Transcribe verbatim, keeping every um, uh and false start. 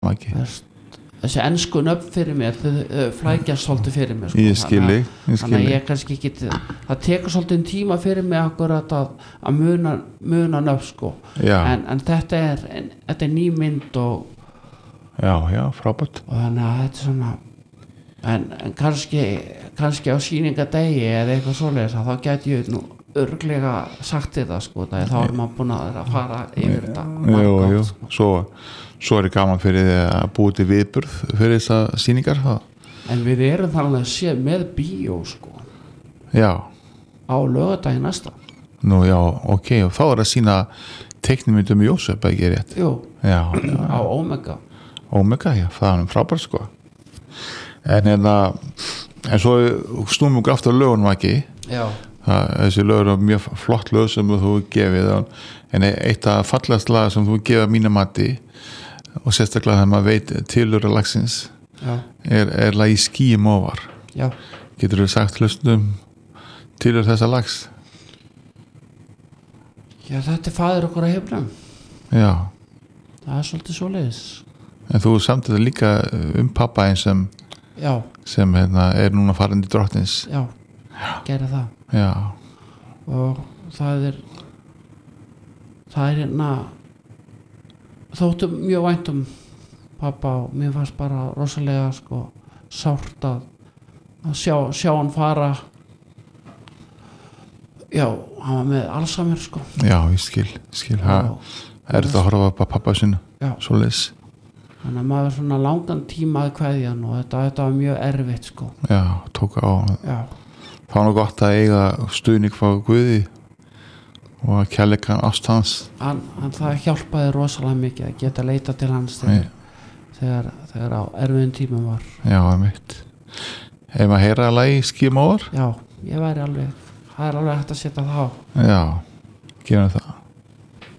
ekki þessi ensku nöfn fyrir mér þau flækjast svolítið fyrir mér sko. ég skilji þannig að ég kannski get það tekur svolítið tíma fyrir mig akkurat að, að muna, muna nöfn sko. en, en þetta er en, þetta er ný mynd og já, já, frábært og þannig að þetta er svona en, en kannski kannski á sýningadegi eða eitthvað svoleiðis þá gæti ég nú örglega sagt þetta sko, þá er maður búin að fara yfir þetta jú, jú. Sko. Svo, svo er það gaman fyrir því að búið til viðburð fyrir þessa sýningar það. En við erum þannig að sé með bíó sko já á laugardaginn næsta nú já, ok, og þá er að sína teiknimyndum Jósef, ekki rétt jú, já, já. á Omega Omega, já, það er frábært sko en hérna en svo snúum við aftur lögunum ekki já það, þessi lögur er mjög flott lög sem þú gefið en eitt af fallast lag sem þú gefið mína mati og sérstaklega þegar maður veit tilurra lagsins er, er lagi Skýjum ofar já. Getur þú sagt hlustnum tilur þessa lags? Já, þetta er faðir okkur að hefna já það er svolítið svoleiðis en þú samtidig líka um pappa einn sem já. sem hérna, er núna farandi drottins já, gera það já og það er það er hérna þóttu mjög vænt um pappa og mér fannst bara rosalega sko sárt að, að sjá, sjá hann fara já, hann var með Alzheimer sko já, ég skil, skil það er þetta að horfa upp að pappa sinna svoleiðis þannig að maður svona langan tíma að kveðjan og þetta, þetta var mjög erfitt sko já, tók á já það var nú gott að eiga stuðning frá Guði og að kærleikan ást hans hann, hann það hjálpaði rosalega mikið að geta leita til hans þegar, þegar, þegar á erfiðum tímum var já, mitt ef maður heyra að lagi Skýjum ofar já, ég væri alveg það er alveg hægt að setja það á já, gerum það